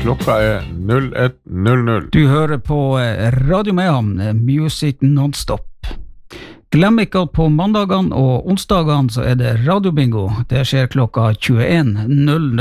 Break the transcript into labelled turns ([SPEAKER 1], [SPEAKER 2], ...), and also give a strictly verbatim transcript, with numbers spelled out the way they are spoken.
[SPEAKER 1] Klokka er null ett null null.
[SPEAKER 2] Du hører på Radio Mehamn, Music Non-Stop. Glem ikke at på mandagene og onsdagene så er det radiobingo. Det skjer klokka tjueen null null.